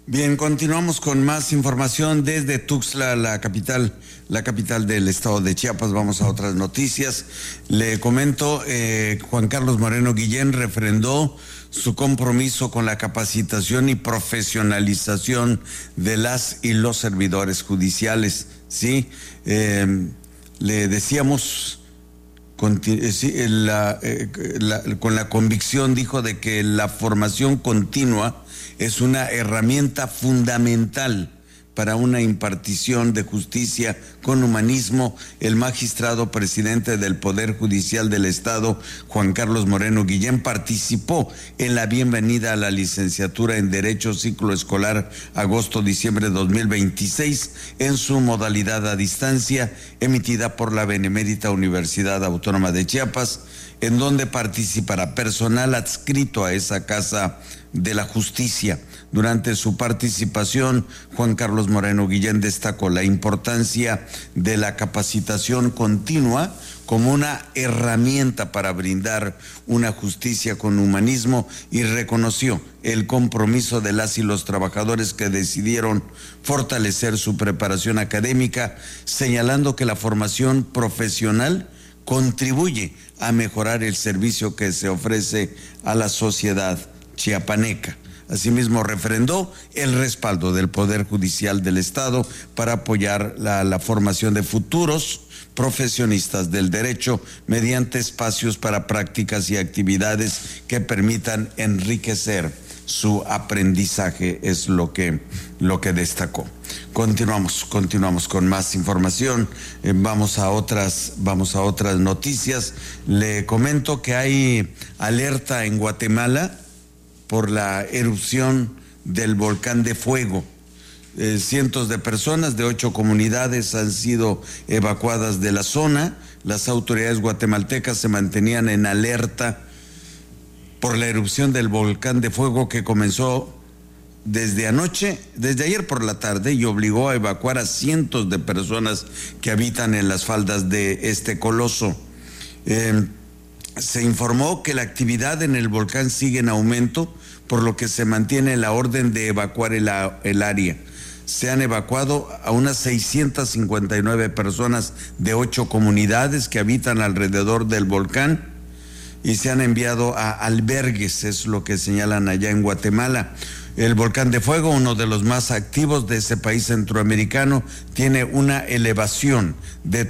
Bien, continuamos con más información desde Tuxtla, la capital del estado de Chiapas. Vamos a otras noticias. Le comento, Juan Carlos Moreno Guillén refrendó su compromiso con la capacitación y profesionalización de las y los servidores judiciales. Sí, le decíamos con la convicción, dijo, de que la formación continua es una herramienta fundamental para una impartición de justicia con humanismo. El magistrado presidente del Poder Judicial del Estado, Juan Carlos Moreno Guillén, participó en la bienvenida a la licenciatura en Derecho ciclo escolar agosto-diciembre 2026 en su modalidad a distancia, emitida por la Benemérita Universidad Autónoma de Chiapas, en donde participará personal adscrito a esa Casa de la Justicia. Durante su participación, Juan Carlos Moreno Guillén destacó la importancia de la capacitación continua como una herramienta para brindar una justicia con humanismo y reconoció el compromiso de las y los trabajadores que decidieron fortalecer su preparación académica, señalando que la formación profesional contribuye a mejorar el servicio que se ofrece a la sociedad chiapaneca. Asimismo, refrendó el respaldo del Poder Judicial del Estado para apoyar la formación de futuros profesionistas del derecho mediante espacios para prácticas y actividades que permitan enriquecer su aprendizaje, es lo que destacó. Continuamos con más información. Vamos a otras noticias. Le comento que hay alerta en Guatemala por la erupción del volcán de fuego. Cientos de personas de 8 comunidades han sido evacuadas de la zona. Las autoridades guatemaltecas se mantenían en alerta por la erupción del volcán de fuego que comenzó desde ayer por la tarde, y obligó a evacuar a cientos de personas que habitan en las faldas de este coloso. Se informó que la actividad en el volcán sigue en aumento, por lo que se mantiene la orden de evacuar el área. Se han evacuado a unas 659 personas de 8 comunidades que habitan alrededor del volcán y se han enviado a albergues, es lo que señalan allá en Guatemala. El volcán de fuego, uno de los más activos de ese país centroamericano, tiene una elevación de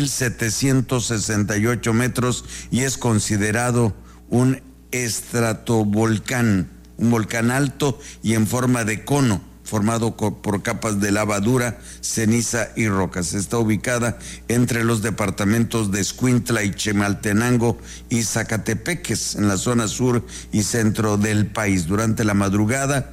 3.768 metros y es considerado un estratovolcán, un volcán alto y en forma de cono, formado por capas de lava dura, ceniza y rocas. Está ubicada entre los departamentos de Escuintla y Chimaltenango y Zacatepeques, en la zona sur y centro del país. Durante la madrugada,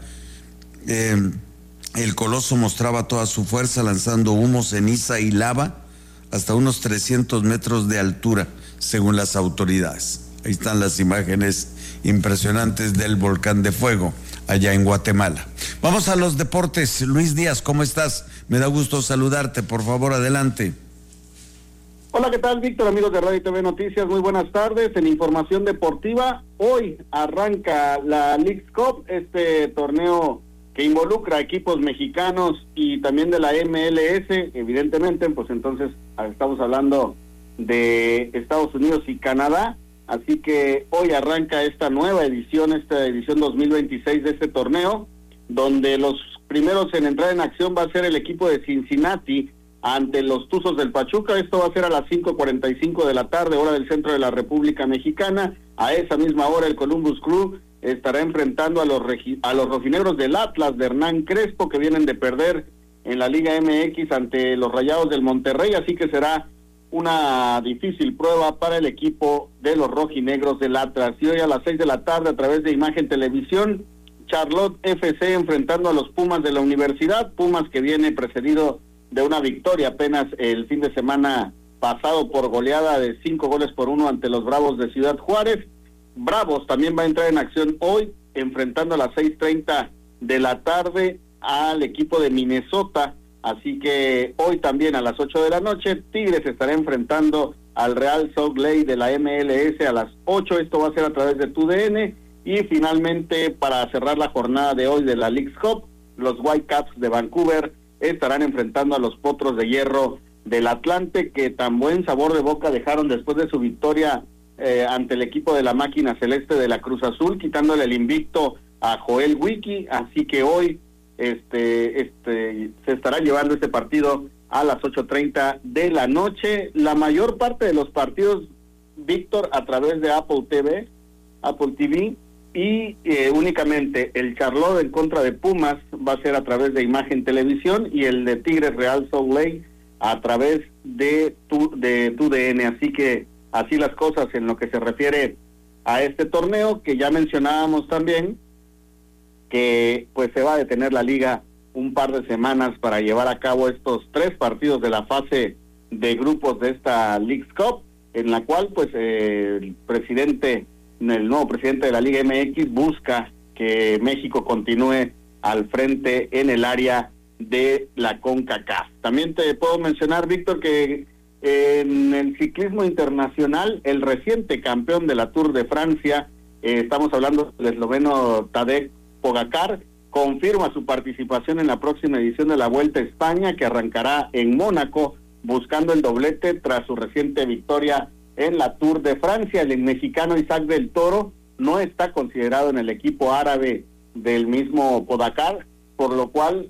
el coloso mostraba toda su fuerza, lanzando humo, ceniza y lava hasta unos 300 metros de altura, según las autoridades. Ahí están las imágenes impresionantes del volcán de fuego allá en Guatemala. Vamos a los deportes. Luis Díaz, ¿cómo estás? Me da gusto saludarte. Por favor, adelante. Hola, ¿qué tal, Víctor? Amigos de Radio y TV Noticias, muy buenas tardes. En información deportiva, hoy arranca la Leagues Cup, este torneo que involucra equipos mexicanos y también de la MLS, evidentemente, pues entonces estamos hablando de Estados Unidos y Canadá. Así que hoy arranca esta nueva edición, esta edición 2026 de este torneo, donde los primeros en entrar en acción va a ser el equipo de Cincinnati ante los Tuzos del Pachuca. Esto va a ser a las 5:45 de la tarde, hora del centro de la República Mexicana. A esa misma hora el Columbus Crew estará enfrentando a los rojinegros del Atlas de Hernán Crespo, que vienen de perder en la Liga MX ante los Rayados del Monterrey, así que será una difícil prueba para el equipo de los rojinegros del Atlas. Y hoy a las 6 de la tarde, a través de Imagen Televisión, Charlotte FC enfrentando a los Pumas de la Universidad. Pumas que viene precedido de una victoria apenas el fin de semana pasado por goleada de 5-1 ante los Bravos de Ciudad Juárez. Bravos también va a entrar en acción hoy, enfrentando a las 6:30 de la tarde al equipo de Minnesota. Así que hoy también a las 8 de la noche, Tigres estará enfrentando al Real Salt Lake de la MLS a las 8. Esto va a ser a través de TUDN. Y finalmente, para cerrar la jornada de hoy de la Leagues Cup, los Whitecaps de Vancouver estarán enfrentando a los Potros de Hierro del Atlante, que tan buen sabor de boca dejaron después de su victoria ante el equipo de la máquina celeste de la Cruz Azul, quitándole el invicto a Joel Wiki. Así que hoy se estará llevando este partido a las 8:30 de la noche. La mayor parte de los partidos, Víctor, a través de Apple TV, y únicamente el Charlotte en contra de Pumas va a ser a través de Imagen Televisión, y el de Tigres Real Salt Lake a través de TUDN. Así que así las cosas en lo que se refiere a este torneo, que ya mencionábamos también que pues se va a detener la liga un par de semanas para llevar a cabo estos 3 partidos de la fase de grupos de esta Leagues Cup, en la cual pues el nuevo presidente de la Liga MX busca que México continúe al frente en el área de la CONCACAF. También te puedo mencionar, Víctor, que en el ciclismo internacional, el reciente campeón de la Tour de Francia, estamos hablando del esloveno Tadej Pogačar, confirma su participación en la próxima edición de la Vuelta a España, que arrancará en Mónaco, buscando el doblete tras su reciente victoria en la Tour de Francia. El mexicano Isaac del Toro no está considerado en el equipo árabe del mismo Pogačar, por lo cual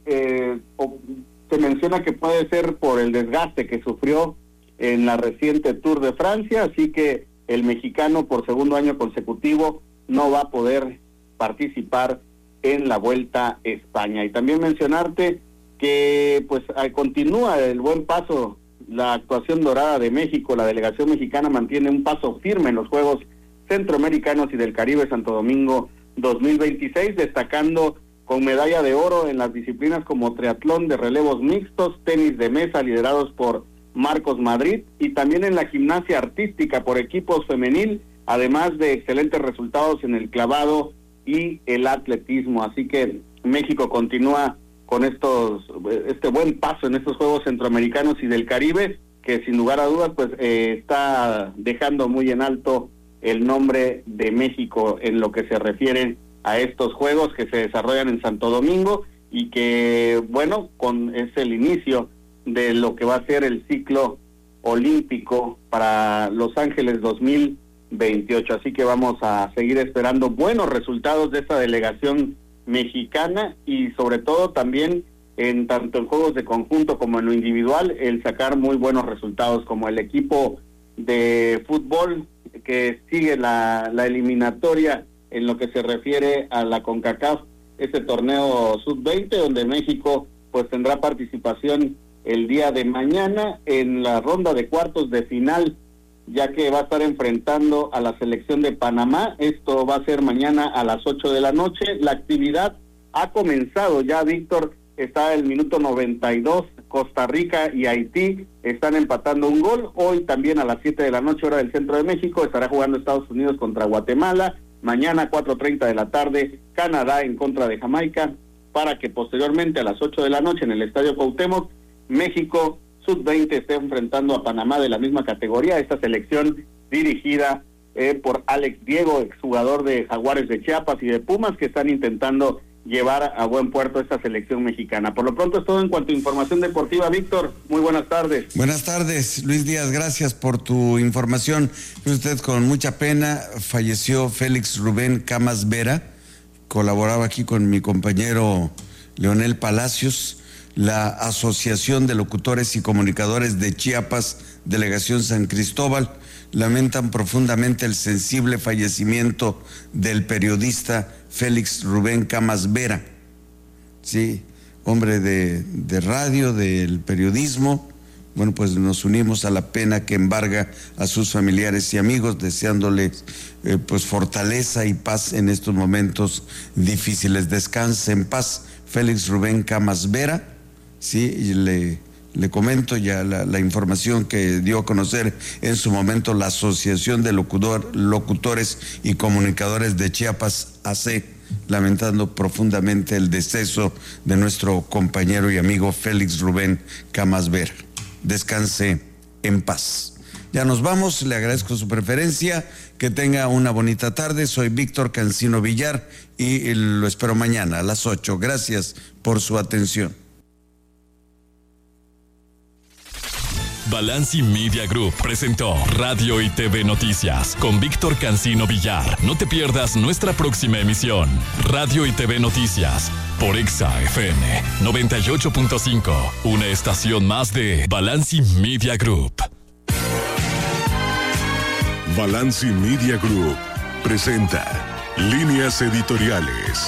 se menciona que puede ser por el desgaste que sufrió en la reciente Tour de Francia, así que el mexicano por segundo año consecutivo no va a poder participar en la Vuelta a España. Y también mencionarte que pues continúa el buen paso, la actuación dorada de México. La delegación mexicana mantiene un paso firme en los Juegos Centroamericanos y del Caribe Santo Domingo 2026, destacando con medalla de oro en las disciplinas como triatlón de relevos mixtos, tenis de mesa liderados por Marcos Madrid, y también en la gimnasia artística por equipos femenil, además de excelentes resultados en el clavado y el atletismo. Así que México continúa con este buen paso en estos Juegos Centroamericanos y del Caribe, que sin lugar a dudas pues está dejando muy en alto el nombre de México en lo que se refiere a estos Juegos que se desarrollan en Santo Domingo, y que bueno, es el inicio de lo que va a ser el ciclo olímpico para Los Ángeles 2028. Así que vamos a seguir esperando buenos resultados de esta delegación mexicana, y sobre todo también tanto en juegos de conjunto como en lo individual, el sacar muy buenos resultados, como el equipo de fútbol que sigue la eliminatoria en lo que se refiere a la CONCACAF, este torneo sub-20, donde México pues tendrá participación el día de mañana en la ronda de cuartos de final, ya que va a estar enfrentando a la selección de Panamá. Esto va a ser mañana a las 8 de la noche. La actividad ha comenzado ya, Víctor. Está el minuto 92, Costa Rica y Haití están empatando un gol. Hoy también a las 7 de la noche, hora del centro de México, estará jugando Estados Unidos contra Guatemala. Mañana 4:30 de la tarde, Canadá en contra de Jamaica, para que posteriormente a las 8 de la noche en el Estadio Cuauhtémoc, México sub-20 esté enfrentando a Panamá de la misma categoría, esta selección dirigida por Alex Diego, exjugador de Jaguares de Chiapas y de Pumas, que están intentando llevar a buen puerto esta selección mexicana. Por lo pronto es todo en cuanto a información deportiva, Víctor. Muy buenas tardes. Buenas tardes, Luis Díaz, gracias por tu información. Usted, con mucha pena, falleció Félix Rubén Camas Vera, colaboraba aquí con mi compañero Leonel Palacios. La Asociación de Locutores y Comunicadores de Chiapas, Delegación San Cristóbal, lamentan profundamente el sensible fallecimiento del periodista Félix Rubén Camas Vera, sí, hombre de radio, del periodismo. Bueno, pues nos unimos a la pena que embarga a sus familiares y amigos, deseándoles pues fortaleza y paz en estos momentos difíciles. Descanse en paz, Félix Rubén Camas Vera. Sí, y le comento ya la información que dio a conocer en su momento la Asociación de Locutores y Comunicadores de Chiapas, AC, lamentando profundamente el deceso de nuestro compañero y amigo Félix Rubén Camas Vera. Descanse en paz. Ya nos vamos, le agradezco su preferencia, que tenga una bonita tarde. Soy Víctor Cancino Villar y lo espero mañana a las 8. Gracias por su atención. Balanci Media Group presentó Radio y TV Noticias con Víctor Cancino Villar. No te pierdas nuestra próxima emisión. Radio y TV Noticias por Exa FM 98.5, una estación más de Balanci Media Group. Balanci Media Group presenta Líneas Editoriales.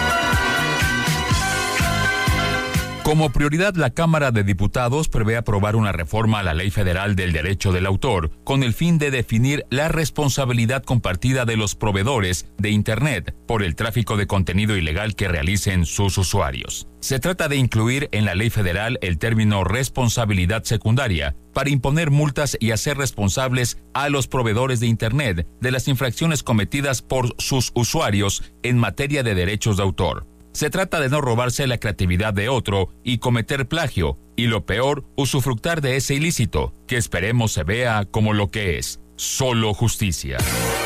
Como prioridad, la Cámara de Diputados prevé aprobar una reforma a la Ley Federal del Derecho del Autor con el fin de definir la responsabilidad compartida de los proveedores de Internet por el tráfico de contenido ilegal que realicen sus usuarios. Se trata de incluir en la Ley Federal el término responsabilidad secundaria para imponer multas y hacer responsables a los proveedores de Internet de las infracciones cometidas por sus usuarios en materia de derechos de autor. Se trata de no robarse la creatividad de otro y cometer plagio, y lo peor, usufructar de ese ilícito, que esperemos se vea como lo que es, solo justicia.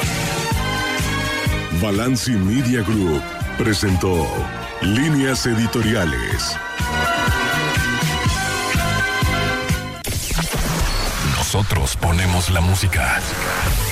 Balanci Media Group presentó Líneas Editoriales. Nosotros ponemos la música.